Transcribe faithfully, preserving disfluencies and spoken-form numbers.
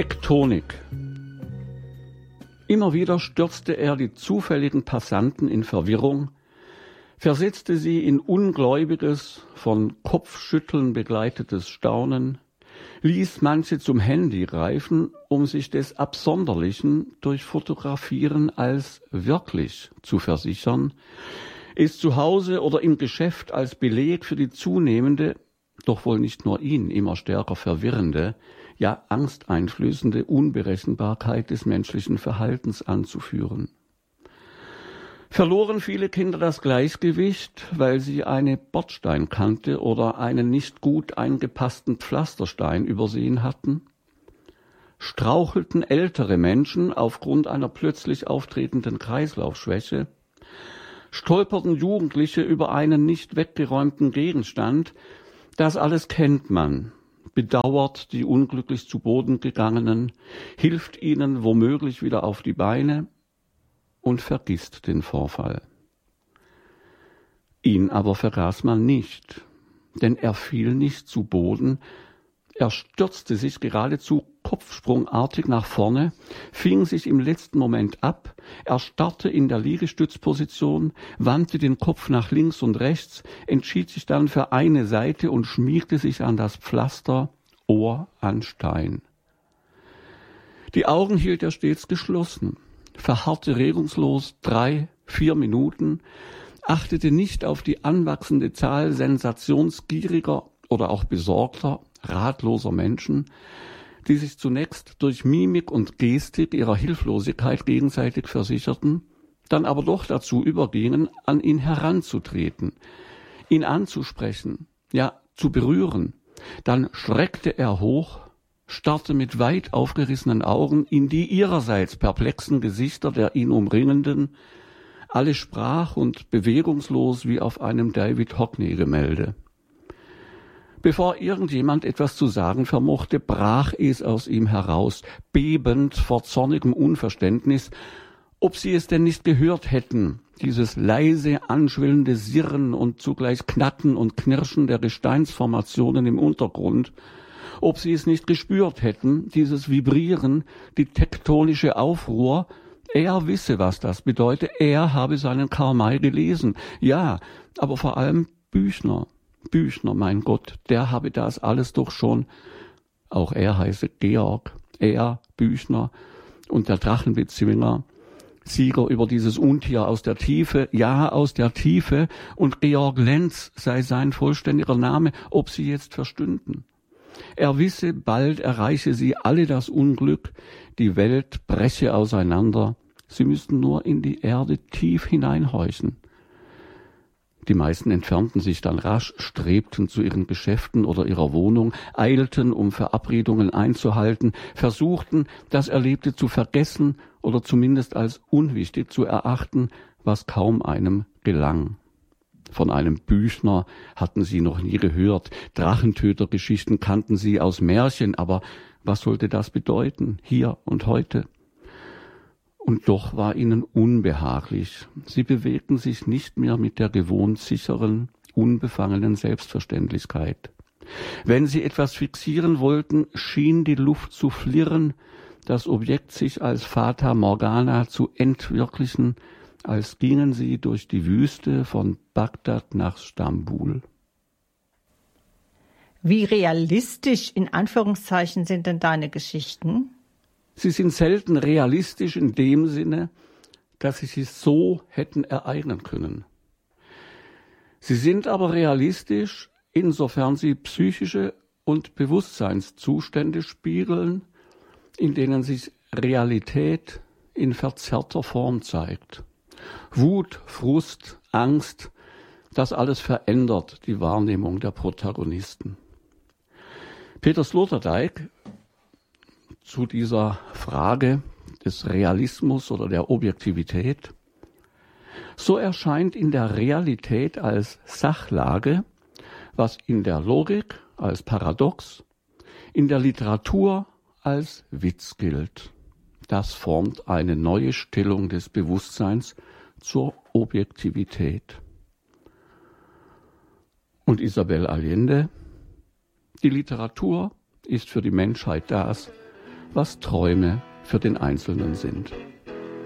Tektonik. Immer wieder stürzte er die zufälligen Passanten in Verwirrung, versetzte sie in ungläubiges, von Kopfschütteln begleitetes Staunen, ließ manche zum Handy greifen, um sich des Absonderlichen durch Fotografieren als wirklich zu versichern, ist zu Hause oder im Geschäft als Beleg für die zunehmende, doch wohl nicht nur ihn immer stärker verwirrende, ja angsteinflößende Unberechenbarkeit des menschlichen Verhaltens anzuführen. Verloren viele Kinder das Gleichgewicht, weil sie eine Bordsteinkante oder einen nicht gut eingepassten Pflasterstein übersehen hatten? Strauchelten ältere Menschen aufgrund einer plötzlich auftretenden Kreislaufschwäche? Stolperten Jugendliche über einen nicht weggeräumten Gegenstand? Das alles kennt man, bedauert die unglücklich zu Boden gegangenen, hilft ihnen womöglich wieder auf die Beine und vergisst den Vorfall. Ihn aber vergaß man nicht, denn er fiel nicht zu Boden, er stürzte sich geradezu kopfsprungartig nach vorne, fing sich im letzten Moment ab, erstarrte in der Liegestützposition, wandte den Kopf nach links und rechts, entschied sich dann für eine Seite und schmiegte sich an das Pflaster, Ohr an Stein. Die Augen hielt er stets geschlossen, verharrte regungslos drei, vier Minuten, achtete nicht auf die anwachsende Zahl sensationsgieriger oder auch besorgter, ratloser Menschen, die sich zunächst durch Mimik und Gestik ihrer Hilflosigkeit gegenseitig versicherten, dann aber doch dazu übergingen, an ihn heranzutreten, ihn anzusprechen, ja zu berühren. Dann schreckte er hoch, starrte mit weit aufgerissenen Augen in die ihrerseits perplexen Gesichter der ihn Umringenden, alle sprach und bewegungslos wie auf einem David Hockney-Gemälde. Bevor irgendjemand etwas zu sagen vermochte, brach es aus ihm heraus, bebend vor zornigem Unverständnis, ob sie es denn nicht gehört hätten, dieses leise anschwellende Sirren und zugleich Knacken und Knirschen der Gesteinsformationen im Untergrund, ob sie es nicht gespürt hätten, dieses Vibrieren, die tektonische Aufruhr. Er wisse, was das bedeutet, er habe seinen Karl May gelesen, ja, aber vor allem Büchner. Büchner, mein Gott, der habe das alles doch schon, auch er heiße Georg, er, Büchner und der Drachenbezwinger, Sieger über dieses Untier aus der Tiefe, ja, aus der Tiefe, und Georg Lenz sei sein vollständiger Name, ob sie jetzt verstünden. Er wisse, bald erreiche sie alle das Unglück, die Welt breche auseinander, sie müssten nur in die Erde tief hineinhorchen. Die meisten entfernten sich dann rasch, strebten zu ihren Geschäften oder ihrer Wohnung, eilten, um Verabredungen einzuhalten, versuchten, das Erlebte zu vergessen oder zumindest als unwichtig zu erachten, was kaum einem gelang. Von einem Büchner hatten sie noch nie gehört, Drachentötergeschichten kannten sie aus Märchen, aber was sollte das bedeuten, hier und heute? Und doch war ihnen unbehaglich. Sie bewegten sich nicht mehr mit der gewohnt sicheren, unbefangenen Selbstverständlichkeit. Wenn sie etwas fixieren wollten, schien die Luft zu flirren, das Objekt sich als Fata Morgana zu entwirklichen, als gingen sie durch die Wüste von Bagdad nach Stambul. Wie realistisch in Anführungszeichen sind denn deine Geschichten? Sie sind selten realistisch in dem Sinne, dass sie sich so hätten ereignen können. Sie sind aber realistisch, insofern sie psychische und Bewusstseinszustände spiegeln, in denen sich Realität in verzerrter Form zeigt. Wut, Frust, Angst, das alles verändert die Wahrnehmung der Protagonisten. Peter Sloterdijk zu dieser Frage des Realismus oder der Objektivität: So erscheint in der Realität als Sachlage, was in der Logik als Paradox, in der Literatur als Witz gilt. Das formt eine neue Stellung des Bewusstseins zur Objektivität. Und Isabel Allende: Die Literatur ist für die Menschheit das, was Träume für den Einzelnen sind.